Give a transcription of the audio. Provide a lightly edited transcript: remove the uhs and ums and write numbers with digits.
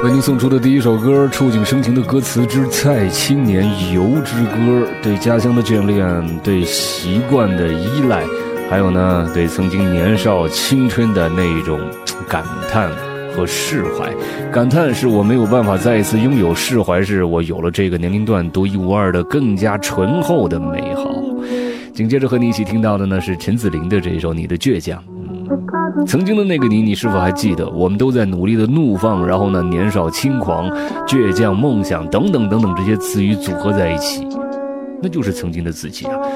为您送出的第一首歌，触景生情的歌词之蔡青年游之歌，对家乡的眷恋，对习惯的依赖，还有呢，对曾经年少青春的那种感叹和释怀。感叹是我没有办法再一次拥有，释怀是我有了这个年龄段独一无二的更加醇厚的美好。紧接着和你一起听到的呢是陈子玲的这一首《你的倔强》。曾经的那个你是否还记得？我们都在努力的怒放，然后呢，年少轻狂、倔强、梦想等等等等这些词语组合在一起，那就是曾经的自己啊。